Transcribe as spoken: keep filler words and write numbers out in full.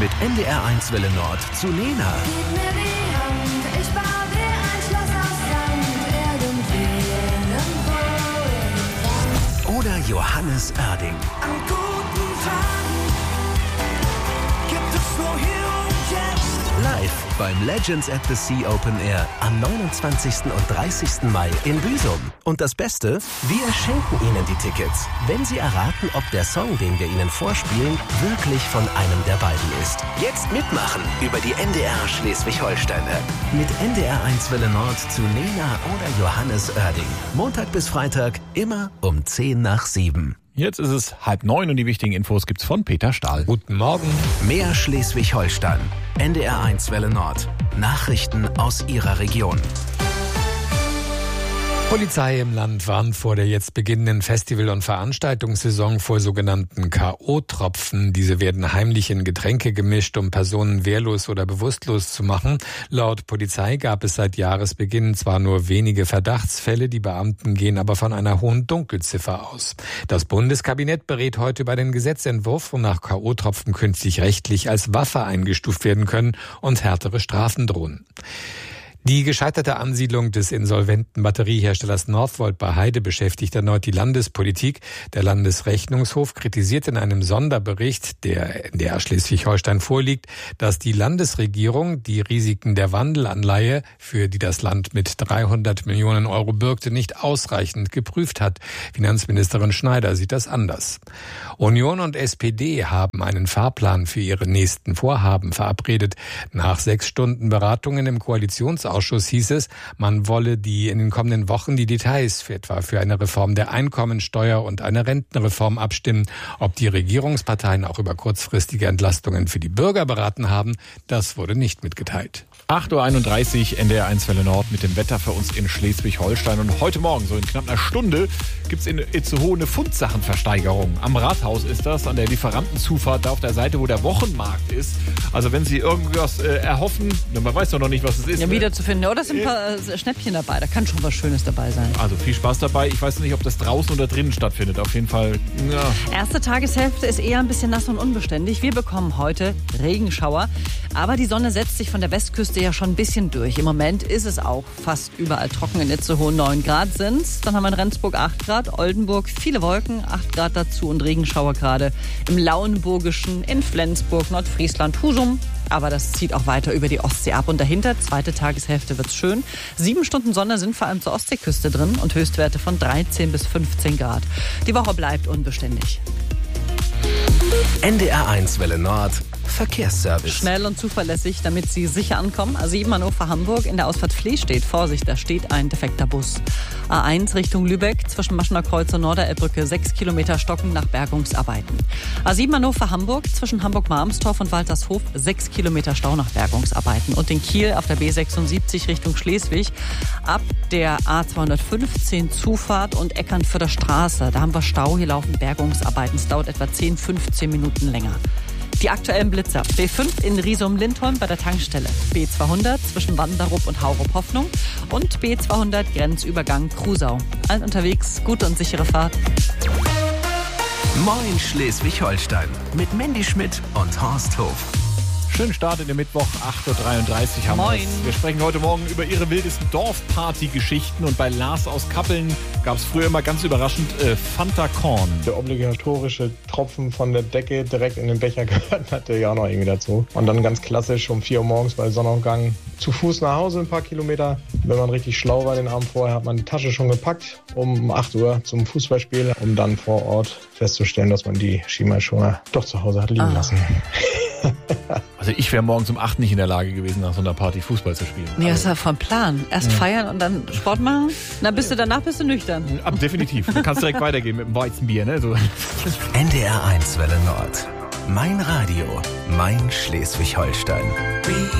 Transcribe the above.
mit N D R eins Welle Nord zu Lena. Gib mir die Hand, ich baue dir ein Schloss aus Sand, irgendwie irgendwo. Oder Johannes Oerding. An guten Tagen gibt es nur hier und jetzt. Live beim Legends at the Sea Open Air am neunundzwanzigsten und dreißigsten Mai in Büsum. Und das Beste, wir schenken Ihnen die Tickets, wenn Sie erraten, ob der Song, den wir Ihnen vorspielen, wirklich von einem der beiden ist. Jetzt mitmachen über die N D R Schleswig-Holstein-App. Mit N D R eins Welle Nord zu Lena oder Johannes Oerding. Montag bis Freitag, immer um zehn nach sieben. Jetzt ist es halb neun und die wichtigen Infos gibt's von Peter Stahl. Guten Morgen. Mehr Schleswig-Holstein. N D R eins Welle Nord. Nachrichten aus Ihrer Region. Polizei im Land warnt vor der jetzt beginnenden Festival- und Veranstaltungssaison vor sogenannten K O-Tropfen. Diese werden heimlich in Getränke gemischt, um Personen wehrlos oder bewusstlos zu machen. Laut Polizei gab es seit Jahresbeginn zwar nur wenige Verdachtsfälle, die Beamten gehen aber von einer hohen Dunkelziffer aus. Das Bundeskabinett berät heute über den Gesetzentwurf, wonach K O-Tropfen künftig rechtlich als Waffe eingestuft werden können und härtere Strafen drohen. Die gescheiterte Ansiedlung des insolventen Batterieherstellers Northvolt bei Heide beschäftigt erneut die Landespolitik. Der Landesrechnungshof kritisiert in einem Sonderbericht, der in der Schleswig-Holstein vorliegt, dass die Landesregierung die Risiken der Wandelanleihe, für die das Land mit dreihundert Millionen Euro bürgte, nicht ausreichend geprüft hat. Finanzministerin Schneider sieht das anders. Union und S P D haben einen Fahrplan für ihre nächsten Vorhaben verabredet. Nach sechs Stunden Beratungen im Koalitionsausschuss Ausschuss hieß es, man wolle die in den kommenden Wochen die Details für etwa für eine Reform der Einkommensteuer und eine Rentenreform abstimmen. Ob die Regierungsparteien auch über kurzfristige Entlastungen für die Bürger beraten haben, das wurde nicht mitgeteilt. acht Uhr einunddreißig, N D R eins Welle Nord mit dem Wetter für uns in Schleswig-Holstein. Und heute Morgen, so in knapp einer Stunde, gibt's in Itzehoe eine Fundsachenversteigerung. Am Rathaus ist das, an der Lieferantenzufahrt, da auf der Seite, wo der Wochenmarkt ist. Also wenn Sie irgendwas äh, erhoffen, man weiß doch noch nicht, was es ist. Ja, wieder zu finden. Oder es sind ein paar äh, Schnäppchen dabei. Da kann schon was Schönes dabei sein. Also viel Spaß dabei. Ich weiß nicht, ob das draußen oder drinnen stattfindet. Auf jeden Fall, ja. Erste Tageshälfte ist eher ein bisschen nass und unbeständig. Wir bekommen heute Regenschauer. Aber die Sonne setzt sich von der Westküste ja schon ein bisschen durch. Im Moment ist es auch fast überall trocken. In Itzehoe neun Grad sind's. Dann haben wir in Rendsburg acht Grad, Oldenburg viele Wolken, acht Grad dazu und Regenschauer gerade im Lauenburgischen, in Flensburg, Nordfriesland, Husum. Aber das zieht auch weiter über die Ostsee ab. Und dahinter, zweite Tageshälfte, wird's schön. Sieben Stunden Sonne sind vor allem zur Ostseeküste drin und Höchstwerte von dreizehn bis fünfzehn Grad. Die Woche bleibt unbeständig. N D R eins Welle Nord. Verkehrsservice. Schnell und zuverlässig, damit Sie sicher ankommen. A sieben Hannover Hamburg, in der Ausfahrt Fleh steht. Vorsicht, da steht ein defekter Bus. A eins Richtung Lübeck, zwischen Maschener Kreuz und Norderelbbrücke, sechs Kilometer stocken nach Bergungsarbeiten. A sieben Hannover Hamburg, zwischen Hamburg-Marmstorf und Waltershof, sechs Kilometer Stau nach Bergungsarbeiten. Und in Kiel auf der B sechsundsiebzig Richtung Schleswig, ab der A zweihundertfünfzehn Zufahrt und Eckernförder Straße. Da haben wir Stau, hier laufen Bergungsarbeiten. Es dauert etwa zehn, fünfzehn Minuten länger. Die aktuellen Blitzer. B fünf in Riesum-Lindholm bei der Tankstelle. B zweihundert zwischen Wanderup und Haurup-Hoffnung. Und B zweihundert Grenzübergang Krusau. Allen unterwegs, gute und sichere Fahrt. Moin Schleswig-Holstein mit Mandy Schmidt und Horst Hof. Schönen Start in den Mittwoch, acht Uhr dreiunddreißig haben Moin. wir's. Wir sprechen heute Morgen über Ihre wildesten Dorfparty-Geschichten. Und bei Lars aus Kappeln gab es früher immer ganz überraschend äh, Fanta Korn. Der obligatorische Tropfen von der Decke direkt in den Becher gehört natürlich auch noch irgendwie dazu. Und dann ganz klassisch um vier Uhr morgens bei Sonnenaufgang zu Fuß nach Hause ein paar Kilometer. Wenn man richtig schlau war den Abend vorher, hat man die Tasche schon gepackt um acht Uhr zum Fußballspiel, um dann vor Ort festzustellen, dass man die Schienbeinschoner doch zu Hause hat liegen ah. lassen. Also ich wäre morgens um acht nicht in der Lage gewesen, nach so einer Party Fußball zu spielen. Nee, das also, ist ja vom Plan. Erst ja. feiern und dann Sport machen. Na, bist du danach bist du nüchtern. Ab, definitiv. Du kannst direkt weitergehen mit dem Weizenbier, ne? So. N D R eins Welle Nord. Mein Radio. Mein Schleswig-Holstein.